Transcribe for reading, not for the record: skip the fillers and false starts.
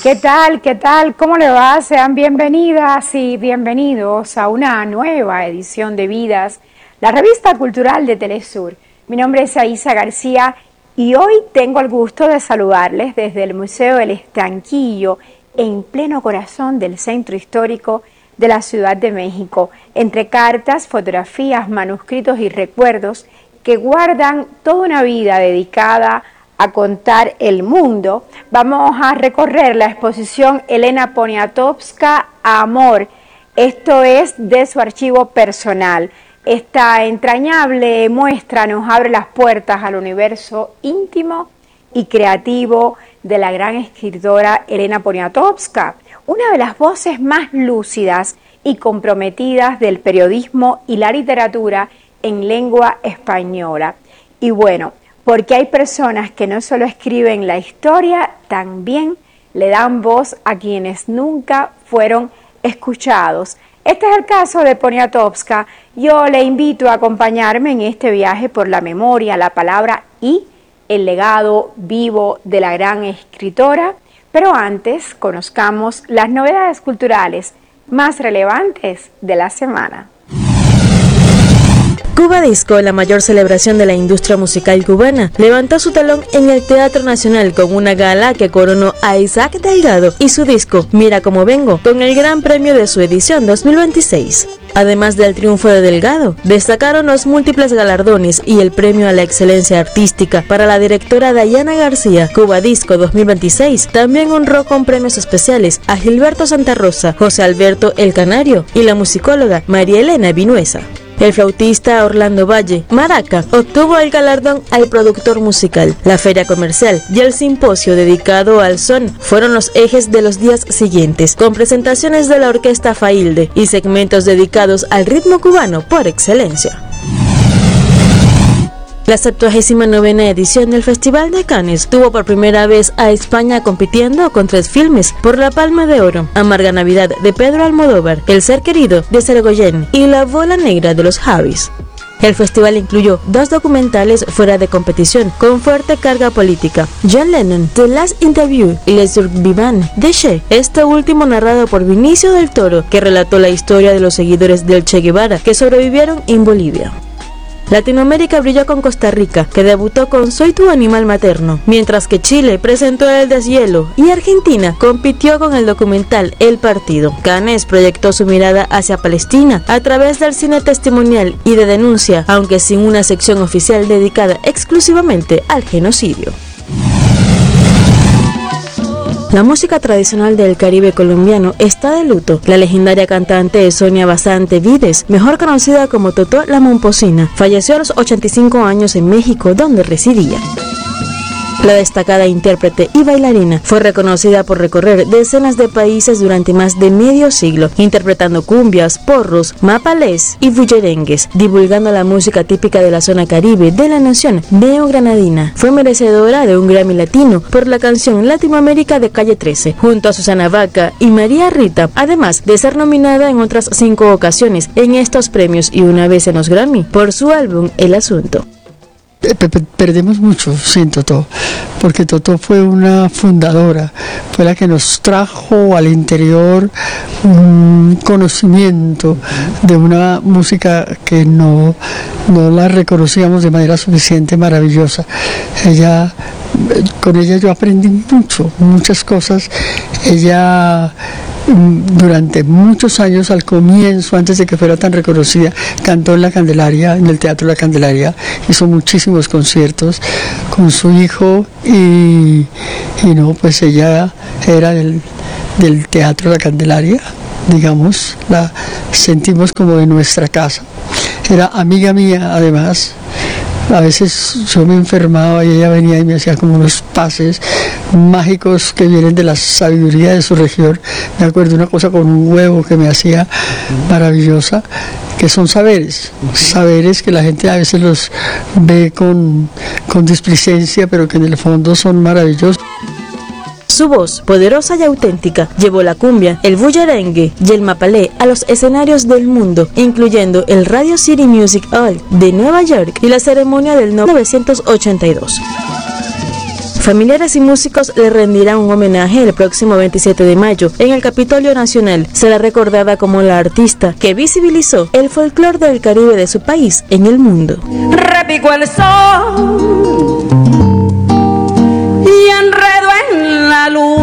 ¿Qué tal? ¿Qué tal? ¿Cómo le va? Sean bienvenidas y bienvenidos a una nueva edición de Vidas, la revista cultural de Telesur. Mi nombre es Aisa García y hoy tengo el gusto de saludarles desde el Museo El Estanquillo, en pleno corazón del centro histórico de la Ciudad de México, entre cartas, fotografías, manuscritos y recuerdos que guardan toda una vida dedicada a contar el mundo. Vamos a recorrer la exposición Elena Poniatowska, Amor. Esto es de su archivo personal. Esta entrañable muestra nos abre las puertas al universo íntimo y creativo de la gran escritora Elena Poniatowska, una de las voces más lúcidas y comprometidas del periodismo y la literatura en lengua española. Y bueno, porque hay personas que no solo escriben la historia, también le dan voz a quienes nunca fueron escuchados. Este es el caso de Poniatowska. Yo le invito a acompañarme en este viaje por la memoria, la palabra y el legado vivo de la gran escritora. Pero antes, conozcamos las novedades culturales más relevantes de la semana. Cuba Disco, la mayor celebración de la industria musical cubana, levantó su telón en el Teatro Nacional con una gala que coronó a Isaac Delgado y su disco Mira Cómo Vengo, con el gran premio de su edición 2026. Además del triunfo de Delgado, destacaron los múltiples galardones y el premio a la excelencia artística para la directora Dayana García. Cuba Disco 2026 también honró con premios especiales a Gilberto Santa Rosa, José Alberto El Canario y la musicóloga María Elena Vinuesa. El flautista Orlando Valle, Maraca, obtuvo el galardón al productor musical. La feria comercial y el simposio dedicado al son fueron los ejes de los días siguientes, con presentaciones de la orquesta Failde y segmentos dedicados al ritmo cubano por excelencia. La 79ª edición del Festival de Cannes tuvo por primera vez a España compitiendo con 3 filmes por la Palma de Oro: Amarga Navidad de Pedro Almodóvar, El ser querido de Sorogoyen y La bola negra de los Harris. El festival incluyó 2 documentales fuera de competición con fuerte carga política: John Lennon, The Last Interview y Les Survivants de Che, este último narrado por Vinicio del Toro, que relató la historia de los seguidores del Che Guevara que sobrevivieron en Bolivia. Latinoamérica brilló con Costa Rica, que debutó con Soy tu animal materno, mientras que Chile presentó El deshielo y Argentina compitió con el documental El partido. Cannes proyectó su mirada hacia Palestina a través del cine testimonial y de denuncia, aunque sin una sección oficial dedicada exclusivamente al genocidio. La música tradicional del Caribe colombiano está de luto. La legendaria cantante Sonia Basante Vides, mejor conocida como Totó la Momposina, falleció a los 85 años en México, donde residía. La destacada intérprete y bailarina fue reconocida por recorrer decenas de países durante más de medio siglo, interpretando cumbias, porros, mapalés y bullerengues, divulgando la música típica de la zona caribe de la nación neogranadina. Fue merecedora de un Grammy Latino por la canción Latinoamérica de Calle 13, junto a Susana Vaca y María Rita, además de ser nominada en otras 5 ocasiones en estos premios y una vez en los Grammy por su álbum El Asunto. Perdemos mucho sin Totó, porque Totó fue una fundadora, fue la que nos trajo al interior un conocimiento de una música que no la reconocíamos de manera suficiente, maravillosa. Con ella yo aprendí muchas cosas. Ella durante muchos años, al comienzo, antes de que fuera tan reconocida, cantó en la Candelaria, en el Teatro La Candelaria, hizo muchísimos conciertos con su hijo y pues ella era del Teatro La Candelaria, digamos, la sentimos como de nuestra casa. Era amiga mía, además. A veces yo me enfermaba y ella venía y me hacía como unos pases mágicos que vienen de la sabiduría de su región. Me acuerdo una cosa con un huevo que me hacía maravillosa, que son saberes que la gente a veces los ve con displicencia, pero que en el fondo son maravillosos. Su voz, poderosa y auténtica, llevó la cumbia, el bullerengue y el mapalé a los escenarios del mundo, incluyendo el Radio City Music Hall de Nueva York y la ceremonia del 1982. Familiares y músicos le rendirán un homenaje el próximo 27 de mayo en el Capitolio Nacional. Será recordada como la artista que visibilizó el folclore del Caribe de su país en el mundo. Repicó el sol